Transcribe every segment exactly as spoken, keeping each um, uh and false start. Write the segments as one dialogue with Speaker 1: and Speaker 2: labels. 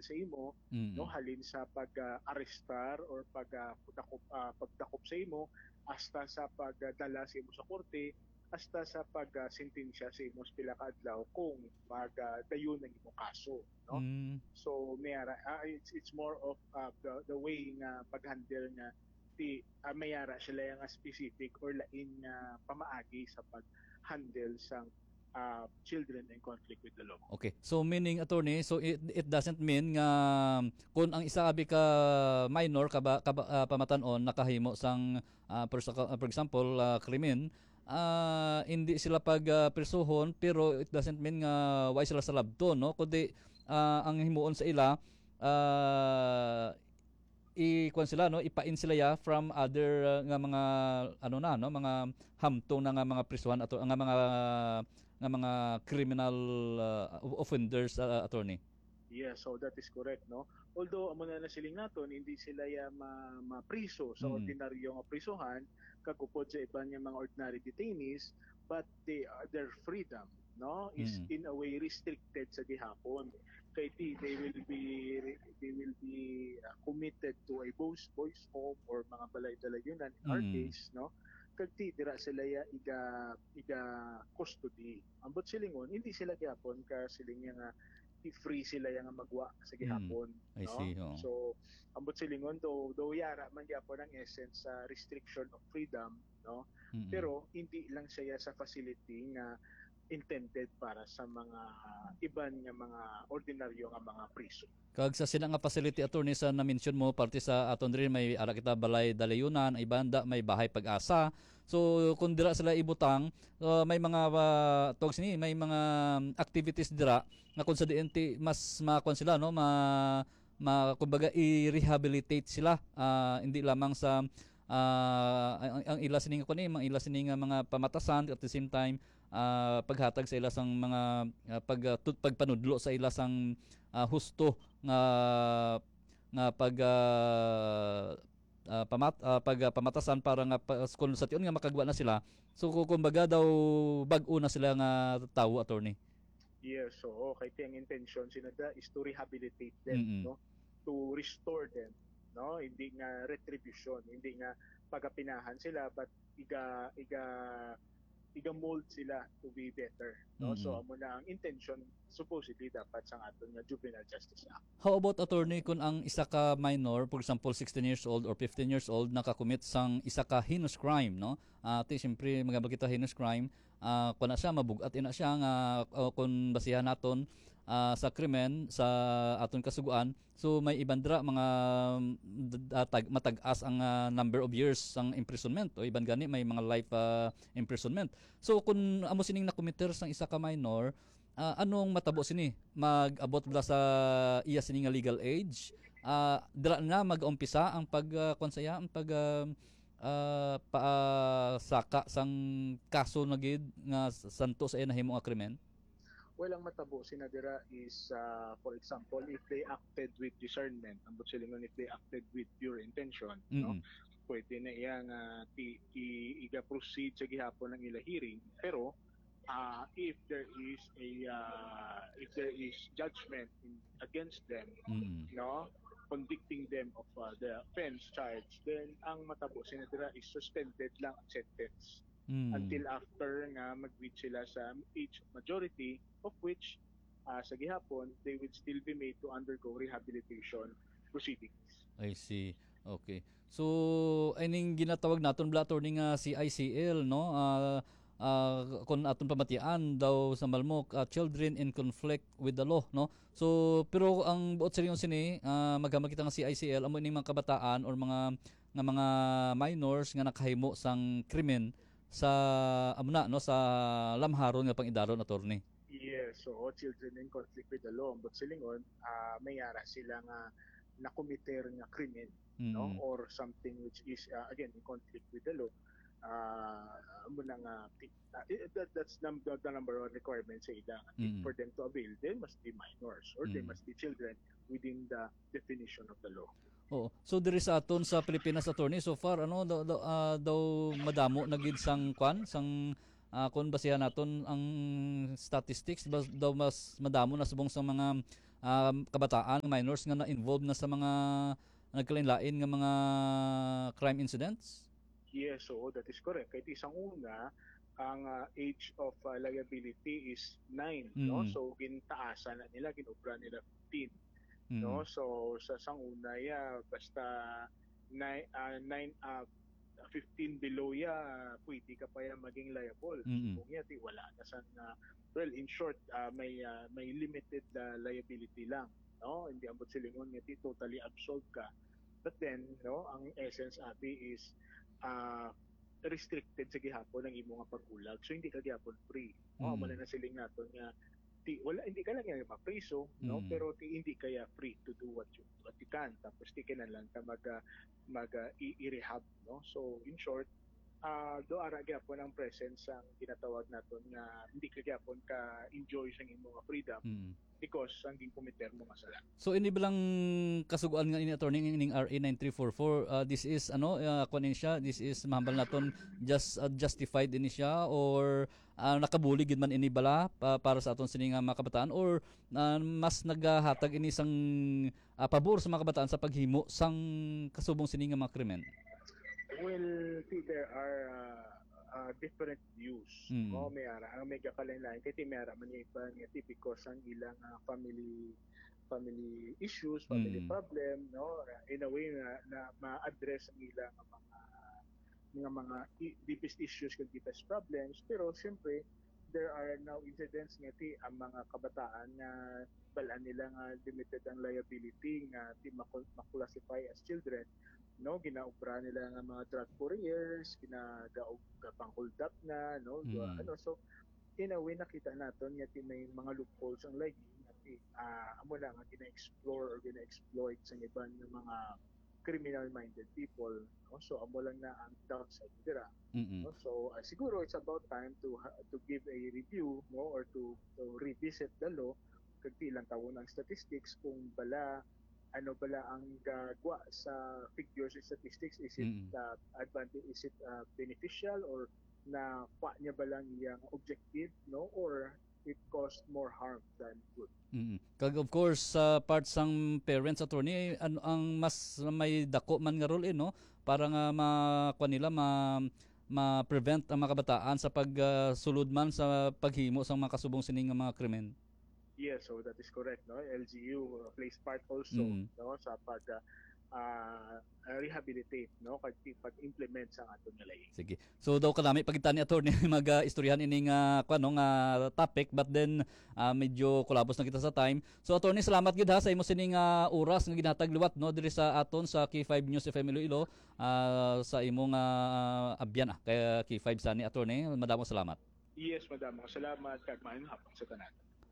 Speaker 1: handle sa imo,
Speaker 2: Mm.
Speaker 1: no, halin sa pag-arestar or pag uh, pagdakop, uh, pagdakop sa imo hasta sa pagdala sa imo sa korte hasta sa pag-sentensya sa imo sa pila ka adlaw kung magdayon ang imong kaso, no.
Speaker 2: Mm.
Speaker 1: So mayara uh, it's it's more of uh, the, the way nga pag-handle nga ti uh, mayara sila nga specific or lain nga pamaagi sa pag-handle sang uh, children in conflict with the law.
Speaker 2: Okay. So meaning attorney, so it, it doesn't mean nga kung ang isa abi ka minor ka ba, ka ba, ah, pamatan-on nakahimo sang ah, for, sa- for example uh, krimen, ah, hindi sila pag ah, prisuhon, pero it doesn't mean nga why sila sa labton, no, kundi ah, ang himuon sa ila ah, i-kuan sila, no, ipain sila ya from other uh, nga mga ano na, no, mga hamtong na nga mga prisuhan ato nga mga nga mga criminal uh, offenders, uh, attorney.
Speaker 1: Yeah, so that is correct, no. Although amo na na siling naton hindi sila ya ma, mapriso sa
Speaker 2: Mm.
Speaker 1: ordinaryo nga prisuhan kagupod sa iban nga mga ordinary detainees, but they are their freedom, no, is
Speaker 2: Mm.
Speaker 1: in a way restricted sa gihapon kay di they will be they will be uh, committed to a boys boys home or mga balay-dalayunan in our
Speaker 2: Mm.
Speaker 1: case, no. Kag di dira sila ya iga iga custody ambot silingon hindi sila gihapon ka siling nga i-free sila yang magwa sa
Speaker 2: Mm.
Speaker 1: gihapon,
Speaker 2: I
Speaker 1: no.
Speaker 2: see. Oh.
Speaker 1: So ambot silingon do do yara man gyapon ang essence sa restriction of freedom, no,
Speaker 2: Mm.
Speaker 1: pero hindi lang siya sa facility nga intended para sa mga iban nga mga ordinaryo nga mga priso.
Speaker 2: Kag sa sina nga facility, attorney, sa na-mention mo, parte sa aton rin may ara kita balay dalayunan, ay banda may bahay pag-asa. So kung dira sila ibutang, uh, may mga uh, tawag sini, may mga activities dira nga kung sa D N T mas makon sila, no, ma, ma kumbaga i-rehabilitate sila, uh, hindi lamang sa uh, ang, ang ila sining ko ni mga ila sining mga pamatasan, at the same time uh, paghatag sa ila sang mga uh, pag uh, tut, pagpanudlo sa ila sang uh, husto nga nga pag uh, uh, pamat uh, pag uh, pamatasan para nga pa, kung sa tion nga makagwa na sila, so kumbaga daw bag-o na sila nga tawo, attorney.
Speaker 1: Yes, so okay, tiyang intention sinada is to rehabilitate them,
Speaker 2: Mm-mm.
Speaker 1: no, to restore them, no, hindi nga retribution, hindi nga pagapinahan sila, but iga iga iga mold sila to be better, no.
Speaker 2: Mm-mm.
Speaker 1: So amo na ang intention supposedly dapat sa aton nga Juvenile Justice Act.
Speaker 2: How about, attorney, kung ang isa ka minor, for example sixteen years old or fifteen years old, nakakommit sang isa ka heinous crime, no? Uh, ati siyempre magabal kita heinous crime, uh, kung na siya mabugat ina siya nga uh, kung basihan naton uh, sa krimen sa aton kasuguan, so may ibandra mga uh, tag, matag-as ang uh, number of years ang imprisonment, o iban gani may mga life uh, imprisonment. So kung amo sining nakomiter sang isa ka minor, uh, anong matabo sini? Mag-abot bala sa iya sini nga legal age? Uh, dira na mag-umpisa ang pag uh, konsaya ang pag uh, uh, pa uh, saka sang kaso na gid nga santo sa iya nahimo nga krimen?
Speaker 1: Walang matabo sinadira is uh, for example if they acted with discernment, ambot silingon if they acted with pure intention, no,
Speaker 2: Mm-mm.
Speaker 1: pwede na iya nga ti, ti iga proceed sa gihapon ng ila hearing, pero uh, if there is a uh, if there is judgment in, against them,
Speaker 2: Mm-mm.
Speaker 1: no, convicting them of uh, the offense charge, then ang matabo sinadira is suspended lang ang sentence
Speaker 2: Mm.
Speaker 1: until after nga mag-reach sila sa age of majority, of which uh, sa gihapon they would still be made to undergo rehabilitation proceedings.
Speaker 2: I see. Okay. So, ining ginatawag naton bla attorney nga C I C L, no? Uh, uh, kung aton pamatian daw sa Malmok, uh, children in conflict with the law, no? So, pero ang buot sa sini, uh, maghamag kita nga C I C L, amo ining mga kabataan or mga nga mga minors nga nakahimo sang krimen sa amo na, no, sa lamharon nga pangidaron, attorney.
Speaker 1: Yes, so children in conflict with the law, but silingon uh, mayara sila nga nakomiter nga krimen,
Speaker 2: Mm.
Speaker 1: no, or something which is uh, again in conflict with the law. Uh, amo na nga uh, that, that's num- the, the number one requirement sa ila.
Speaker 2: Mm.
Speaker 1: For them to avail, they must be minors or they
Speaker 2: Mm.
Speaker 1: must be children within the definition of the law.
Speaker 2: Oo. So diri sa aton sa Pilipinas, attorney, so far ano daw daw, uh, daw madamo na gid sang kwan sang uh, kung basihan naton ang statistics bas, daw mas madamo na subong sa mga um, kabataan, minors nga na-involved na sa mga nagkalain-lain nga mga crime incidents?
Speaker 1: Yes, so that is correct. Kahit isang una, ang uh, age of uh, liability is nine, mm. no? So gintaasan na nila, ginobra nila fifteen, mm. no? So sa sanguna ya basta nine, uh, nine uh, fifteen below ya, pwede ka pa ya maging liable. Mm. So kung yati wala na sa uh, well, in short, uh, may uh, may limited uh, liability lang, no? Hindi ambot silingon yati totally absolved ka. But then, no, ang essence abi is uh, restricted sa gihapon ng imo nga pag-ulag. So hindi ka gihapon free. No, mm. na siling naton nga ti wala hindi ka lang nga mapriso, no, mm. pero ti hindi kaya free to do what you what you can. Tapos ti ka na lang ka mag uh, mag uh, i-rehab, no. So in short, uh, do ara gyapon ang presence ang ginatawag naton nga hindi ka gyapon ka enjoy sa imo nga freedom. Mm. Because ang gingkomiter mo nga sala.
Speaker 2: So ini bilang kasuguan nga ini attorney ning R A nine three four four, uh, this is ano uh, kunin siya, this is mahambal naton just uh, justified ini siya or uh, nakabuli gid man ini bala uh, para sa aton sini nga mga kabataan or uh, mas nagahatag ini sang uh, pabor sa mga kabataan sa paghimo sang kasubong sini nga mga krimen?
Speaker 1: Well, there are uh, Uh, different views. Mm. No, may ara ang mega kalain-lain kay may ara man yung iba nga because ang ilang uh, family family issues, family mm. problem, no, in a way na, na ma-address ang ilang mga mga mga deepest issues kag deepest problems, pero siyempre there are now incidents nga ti ang mga kabataan nga balaan nila nga limited ang liability nga ti ma-classify as children, no, ginaobra nila nga mga drug couriers, ginagaog pang hold up na, no, mm. ano, so in a way nakita naton nga may mga loopholes ang lagi nga uh, amo lang nga gina-explore or gina-exploit sa ibang mga criminal-minded people, no? So amo lang na ang downside dira, mm-hmm. no? So uh, siguro it's about time to uh, to give a review, no, or to to revisit the law kag ilang tawo ng statistics kung bala ano bala ang gagwa sa figures and statistics, is it mm. uh, advantage, is it uh, beneficial or na pa niya ba lang yung objective, no, or it caused more harm than good.
Speaker 2: Mm-hmm. Kag of course sa uh, part sang parents attorney ano ang mas may dako man nga role eh, no, para nga makuha nila ma ma-prevent ang mga kabataan sa pagsulod uh, man sa paghimo sa mga kasubong sining nga mga krimen.
Speaker 1: Yes, so that is correct, no. L G U uh, plays part also, mm. no, sa pag uh, uh, rehabilitate, no, pag pag-implement sa aton nga lahi.
Speaker 2: Sige. So daw kadami pagitan ni attorney mag-istoryahan ini nga kuno nga topic, but then uh, medyo kulabos na kita sa time. So attorney, salamat gid ha sa imo sining uh, oras nga ginhatag liwat, no, diri sa aton sa K five News F M Iloilo, uh, sa imong uh, abyan ah, kay K five sa ni attorney. Madamo salamat.
Speaker 1: Yes, madamo salamat kag maayong hapon sa tanan.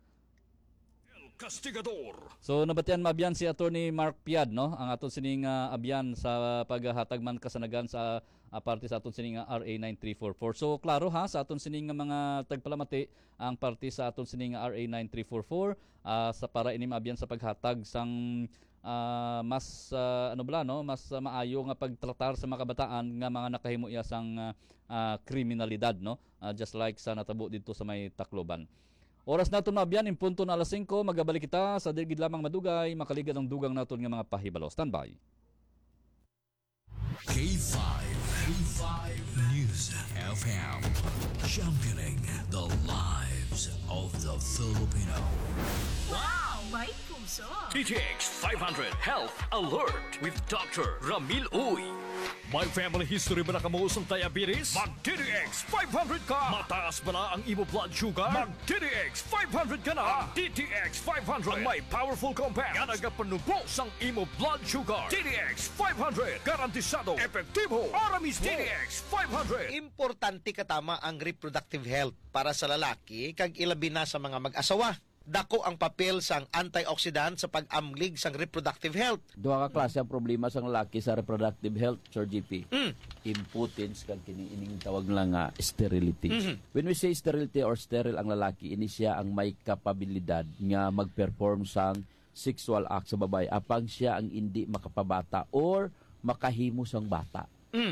Speaker 3: Kastigador.
Speaker 2: So nabatian maabyan si attorney Mark Piad, no, ang aton sining uh, abyan sa paghatag man kasanagan sa uh, parte sa aton sining uh, R A nine three four four. So klaro ha sa aton sining mga tagpalamati ang parte sa aton sining R A nine three four four uh, sa para ini maabyan sa paghatag sang uh, mas uh, ano bala, no, mas uh, maayo nga pagtratar sa mga kabataan nga mga nakahimo iya sang uh, uh, kriminalidad, no, uh, just like sa natabo dito sa may Tacloban. Oras naton maabyan, impunto na alas singko, magabalik kita sa digid lamang madugay, makaligad ang dugang naton nga mga pahibalo. Standby.
Speaker 3: K five, K five News F M, championing the lives of the Filipino.
Speaker 4: Wow! May puso!
Speaker 3: T T X five hundred Health Alert with Doctor Ramil Uy. May family history ba na kamuusang diabetes? Mag-T T X five hundred ka! Mataas ba na ang imo blood sugar? Mag-T T X five hundred ka na! Ang T T X five hundred ang may powerful compound nga nagapanubos ang imo blood sugar. T T X five hundred, garantisado, epektibo, para mismo. T T X five hundred.
Speaker 5: Importante katama ang reproductive health para sa lalaki kag ilabi na sa mga mag-asawa. Dako ang papel sang antioxidant sa pag-amlig sang reproductive health.
Speaker 6: Duha ka klase ang problema sang lalaki sa reproductive health, Sir G P.
Speaker 5: Mm.
Speaker 6: Impotence kag kini ining tawag lang nga sterility.
Speaker 5: Mm-hmm.
Speaker 6: When we say sterility or sterile ang lalaki, ini siya ang may kapabilidad nga mag-perform sang sexual act sa babae apang siya ang hindi makapabata or makahimo sang bata.
Speaker 5: Mm.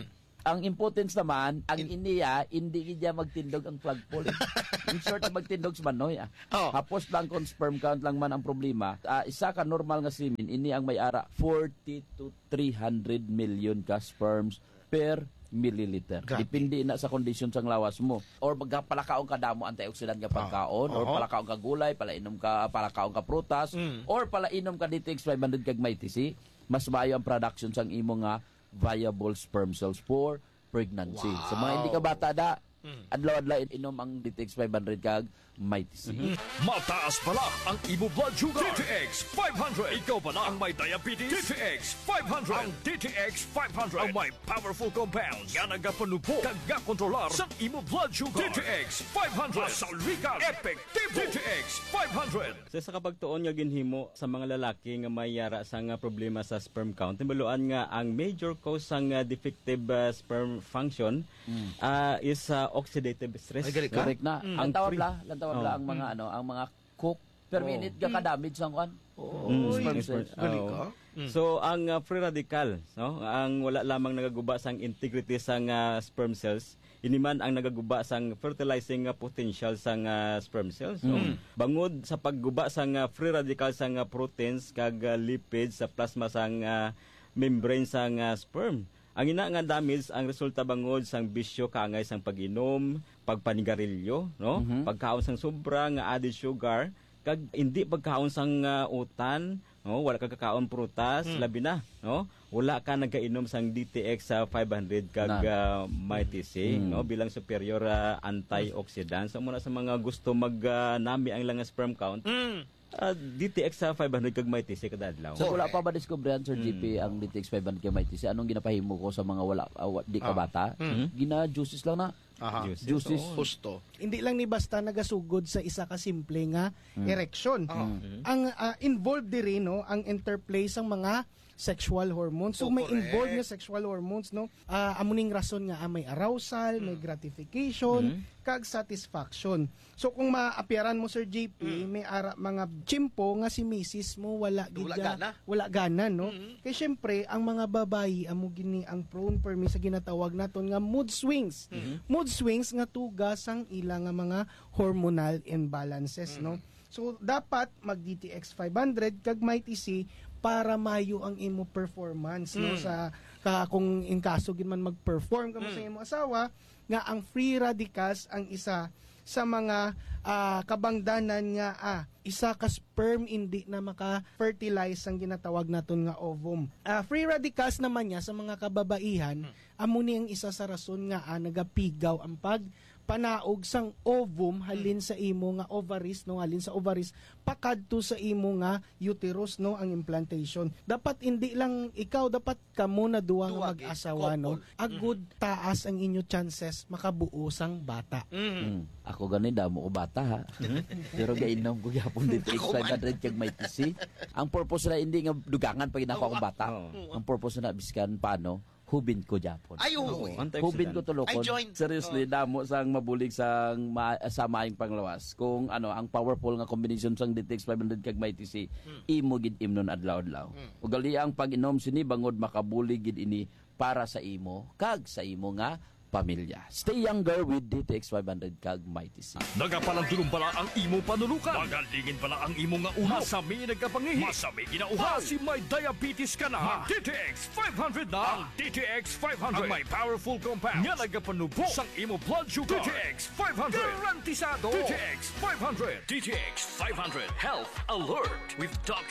Speaker 6: Ang importance naman, ang iniya, hindi niya magtindog ang plug pole. In short, magtindog sa manoy. Ah.
Speaker 5: Oh.
Speaker 6: Hapos lang kung sperm count lang man ang problema. Ah, isa ka normal nga semen, ini ang may ara forty to three hundred million ka sperms per milliliter.
Speaker 5: Grabe.
Speaker 6: Depende na sa condition sang lawas mo. Or magpalakaon ka damo antioxidant nga pagkaon, or
Speaker 5: Oo.
Speaker 6: palakaon ka gulay, palainom ka palakaon ka prutas,
Speaker 5: Mm.
Speaker 6: or palainom ka D T X five hundred kag may T C, mas maayo ang production sang imo nga viable sperm cells for pregnancy.
Speaker 5: Wow.
Speaker 6: Sa mga hindi ka bata da, adlaw-adlaw inom ang D T X five hundred kag may T C.
Speaker 3: Mataas pala ang imo blood sugar. D T X five hundred. Ikaw pala ang may diabetes. D T X five hundred. Ang D T X five hundred ang may powerful compounds nga nagapanupo kag gakontrolar sa imo blood sugar. D T X five hundred. Masalikan. Epektibo. D T X five hundred.
Speaker 7: So sa kapagtuon nga ginhimo sa mga lalaki nga may yara sa nga problema sa sperm count, timbuluan nga ang major cause sang uh, defective uh, sperm function uh, is uh, oxidative stress.
Speaker 5: Ay, galing ka?
Speaker 6: Correct na.
Speaker 7: Mm.
Speaker 6: Ang
Speaker 7: Ang
Speaker 6: tawag
Speaker 7: free.
Speaker 6: la, ang tawag la
Speaker 7: Oh.
Speaker 6: ang mga ano, ang mga cook per
Speaker 7: Oh.
Speaker 6: minute ga ka-damage sang kwan.
Speaker 7: Mm,
Speaker 6: sperm
Speaker 7: sperm-
Speaker 6: cells.
Speaker 5: Galing
Speaker 7: Oo.
Speaker 5: ka?
Speaker 7: So ang uh, free radical, no, ang wala lamang nagaguba sang integrity sang uh, sperm cells, iniman ang nagaguba sang fertilizing uh, potential sang uh, sperm cells. So, bangod sa pagguba sang uh, free radical sang uh, proteins kag uh, lipids sa plasma sang uh, membrane sang uh, sperm. Ang ina nga damage ang resulta bangod sang bisyo kaangay sang pag-inom, pagpanigarilyo, no? Pagkaon sang sobra nga added sugar, kag hindi pagkaon sang uh, utan, no? Wala ka kakaon prutas, labi na, no? Wala ka nagkainom sang D T X sa five hundred kag
Speaker 6: Na.
Speaker 7: uh, may T C, no? Bilang superior uh, antioxidant. So muna sa mga gusto mag uh, nami ang lang nga sperm count,
Speaker 5: Mm.
Speaker 7: uh, D T X sa five hundred kag may T C kada adlaw.
Speaker 6: So wala pa ba diskubrehan Sir G P ang D T X five hundred kag may T C? Anong ginapahimo ko sa mga wala ah, wa- di ka bata? Gina juices lang na.
Speaker 5: Aha.
Speaker 7: Juices,
Speaker 6: Juices.
Speaker 7: oo.
Speaker 5: Husto.
Speaker 8: Hindi lang ni basta nagasugod sa isa ka simple nga erection. Ang ah, involved diri no ang interplay sang mga sexual hormones. So
Speaker 5: Oh,
Speaker 8: may
Speaker 5: correct.
Speaker 8: involved nga sexual hormones no. Ah, amuning rason nga ah, may arousal, may gratification, kag satisfaction. So kung maapyaran mo Sir J P, may ara, mga chimpo nga si misis mo wala gid
Speaker 5: Wala
Speaker 8: nga-
Speaker 5: gana.
Speaker 8: wala gana no. Kay syempre ang mga babayi amo gini ang prone per mi sa ginatawag naton nga mood swings. Mood swings nga tugas ang ilang nga mga hormonal imbalances no. So dapat mag D T X five hundred kag may T C para mayo ang imo performance no sa ka, kung in kaso gid man mag-perform kamo sa imo asawa nga ang free radicals ang isa sa mga ah, kabangdanan nga ah, isa ka sperm hindi na maka-fertilize ang ginatawag naton nga ovum. Ah, free radicals naman niya sa mga kababaihan amo ni ang isa sa rason nga ah, nagapigaw ang pag panaog sang ovum halin sa imo nga ovaries no halin sa ovaries pakadto sa imo nga uterus no ang implantation. Dapat hindi lang ikaw, dapat kamo na duwa nga
Speaker 5: Duwag, eh,
Speaker 8: mag-asawa no.
Speaker 5: couple.
Speaker 8: Agud taas ang inyo chances makabuo sang bata.
Speaker 6: Mm. Ako gani damo ko bata ha. Pero gainom ko gyapon D T X five hundred kag may T C. Ang purpose na hindi nga dugangan pag ako akong bata.
Speaker 7: Oo.
Speaker 6: Ang purpose na biskan paano hubin ko gyapon.
Speaker 5: Ay, oo.
Speaker 7: Antioxidant.
Speaker 6: Hubin ko
Speaker 5: I
Speaker 6: tulokon.
Speaker 5: join.
Speaker 6: Seriously, damo sang mabulig sang ma sa maing panglawas. Kung ano, ang powerful nga combination sang D T X five hundred kag may T C, imo gid imnon adlaw-adlaw. Ug gali ang pag-inom sini bangod makabulig gid ini para sa imo kag sa imo nga pamilya. Stay younger with D T X five hundred kag may T C.
Speaker 3: Nagapalandulong pala ang imo panulukan. Magalingin pala ang imo nga uhaw. Masami nagkapangihi. Masami ginauhaw. Kasi may diabetes ka na. Mag D T X five hundred na. Ang D T X five hundred. Ang may powerful compounds. Nga nagapanubo sang imo blood sugar. D T X five hundred. Garantisado. D T X five hundred. D T X five hundred. Health Alert with Doctor